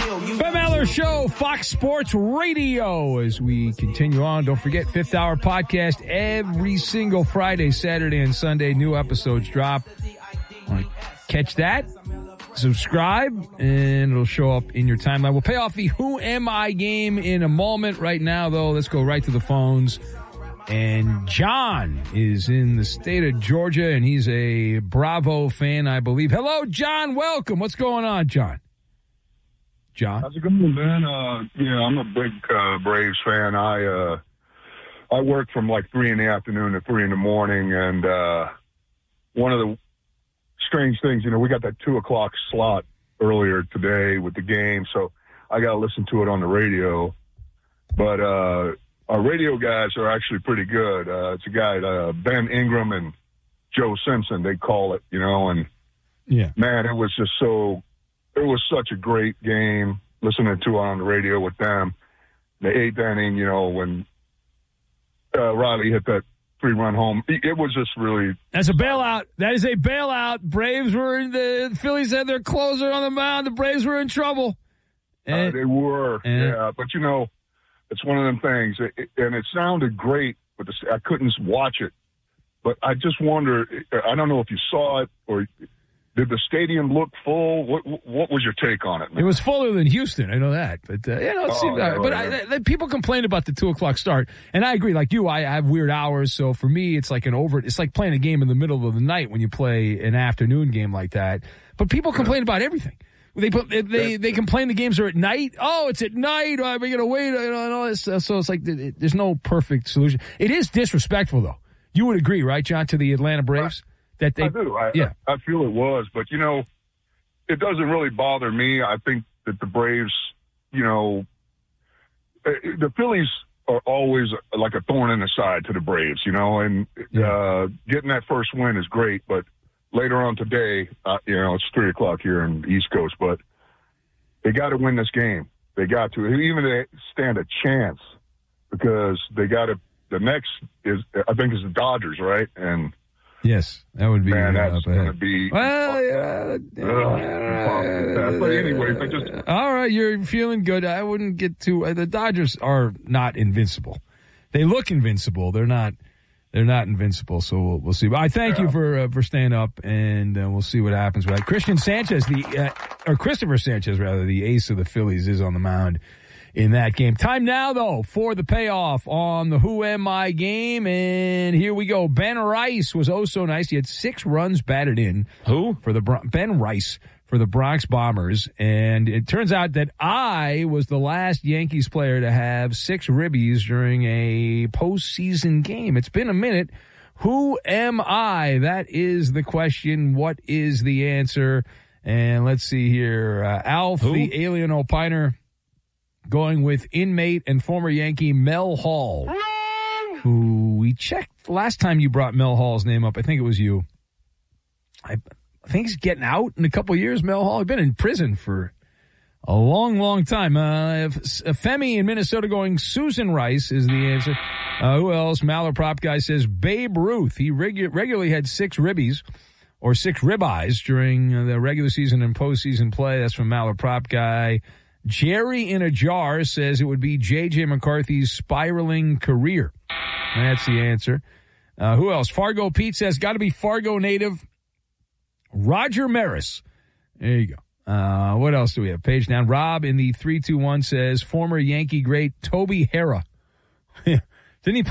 Ben Maller Show, Fox Sports Radio. As we continue on, don't forget, Fifth Hour Podcast every single Friday, Saturday, and Sunday. New episodes drop. Want to catch that? Subscribe, and it'll show up in your timeline. We'll pay off the Who Am I game in a moment. Right now, though, let's go right to the phones. And John is in the state of Georgia, and he's a Bravo fan, I believe. Hello, John. Welcome. What's going on, John? John? How's it going, man? I'm a big Braves fan. I work from like 3 in the afternoon to 3 in the morning, and one of the strange things, we got that 2 o'clock slot earlier today with the game, so I got to listen to it on the radio. But our radio guys are actually pretty good. It's a guy, Ben Ingram and Joe Simpson, they call it, and yeah, man, it was such a great game listening to it on the radio with them. The 8th inning, when Riley hit that 3-run home, it was just really... That's a bailout. That is a bailout. The Phillies had their closer on the mound. The Braves were in trouble. They were, yeah. But, it's one of them things. And it sounded great, but I couldn't watch it. But I just wonder, I don't know if you saw it or... Did the stadium look full? What was your take on it, man? It was fuller than Houston. I know that. But, it seemed people complained about the 2 o'clock start. And I agree. Like you, I have weird hours. So for me, it's like it's like playing a game in the middle of the night when you play an afternoon game like that. But people complain about everything. They complain the games are at night. Oh, it's at night. Are we going to wait? And all this stuff. So it's like there's no perfect solution. It is disrespectful, though. You would agree, right, John, to the Atlanta Braves? I do. I feel it was. But, it doesn't really bother me. I think that the Braves, the Phillies are always like a thorn in the side to the Braves, and getting that first win is great. But later on today, it's 3 o'clock here on the East Coast, but they got to win this game. They got to. Even they stand a chance because they got to. The next is the Dodgers, right? And yes, that would be. Man, that's going to be. Well, yeah. But anyway, all right, you're feeling good. I wouldn't get too. The Dodgers are not invincible. They look invincible. They're not. They're not invincible. So we'll see. But I thank you for staying up, and we'll see what happens with that. Christopher Sanchez, rather, the ace of the Phillies, is on the mound in that game. Time now, though, for the payoff on the Who Am I game. And here we go. Ben Rice was oh so nice. He had 6 runs batted in. Who? Ben Rice for the Bronx Bombers. And it turns out that I was the last Yankees player to have 6 ribbies during a postseason game. It's been a minute. Who am I? That is the question. What is the answer? And let's see here. Alf, the alien opiner, going with inmate and former Yankee Mel Hall, who we checked last time you brought Mel Hall's name up. I think it was you. I think he's getting out in a couple of years, Mel Hall. He's been in prison for a long, long time. Femi in Minnesota going Susan Rice is the answer. Who else? Maller Prop Guy says Babe Ruth. He regularly had 6 ribbies or 6 ribeyes during the regular season and postseason play. That's from Maller Prop Guy. Jerry in a Jar says it would be J.J. McCarthy's spiraling career. That's the answer. Who else? Fargo Pete says, got to be Fargo native Roger Maris. There you go. What else do we have? Page down. Rob in the 321 says, former Yankee great Toby Harrah. Didn't he play